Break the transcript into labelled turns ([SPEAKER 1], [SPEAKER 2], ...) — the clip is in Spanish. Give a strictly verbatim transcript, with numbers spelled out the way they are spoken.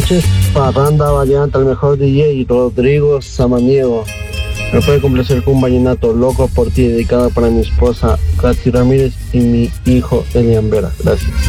[SPEAKER 1] noches, parranda variante, al mejor D J, Rodrigo Samaniego. Me puede complacer con un vallenato loco por ti, dedicado para mi esposa Katy Ramírez y mi hijo Elian Vera. Gracias.